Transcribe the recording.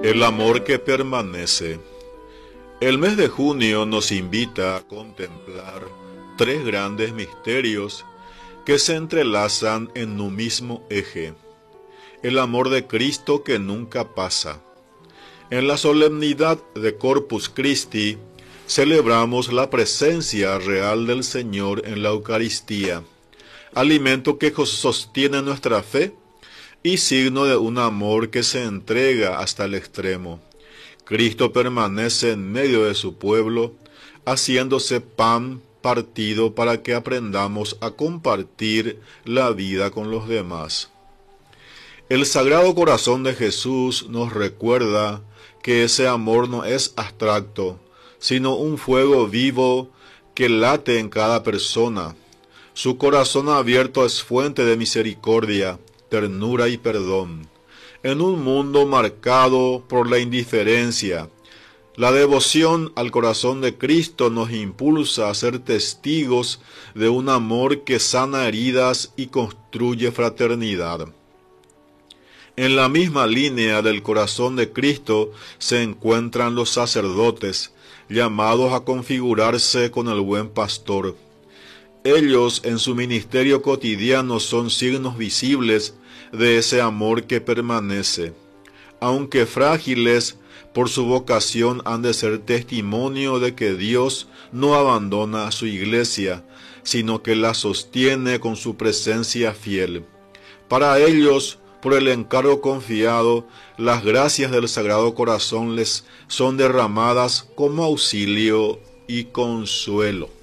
El amor que permanece. El mes de junio nos invita a contemplar tres grandes misterios que se entrelazan en un mismo eje. El amor de Cristo que nunca pasa. En la solemnidad de Corpus Christi celebramos la presencia real del Señor en la Eucaristía, alimento que sostiene nuestra fe y signo de un amor que se entrega hasta el extremo. Cristo permanece en medio de su pueblo, haciéndose pan partido para que aprendamos a compartir la vida con los demás. El Sagrado Corazón de Jesús nos recuerda que ese amor no es abstracto, sino un fuego vivo que late en cada persona. Su corazón abierto es fuente de misericordia, ternura y perdón. En un mundo marcado por la indiferencia, la devoción al corazón de Cristo nos impulsa a ser testigos de un amor que sana heridas y construye fraternidad. En la misma línea del corazón de Cristo se encuentran los sacerdotes, llamados a configurarse con el buen pastor. Ellos en su ministerio cotidiano son signos visibles de ese amor que permanece. Aunque frágiles, por su vocación han de ser testimonio de que Dios no abandona a su iglesia, sino que la sostiene con su presencia fiel. Para ellos, por el encargo confiado, las gracias del Sagrado Corazón les son derramadas como auxilio y consuelo.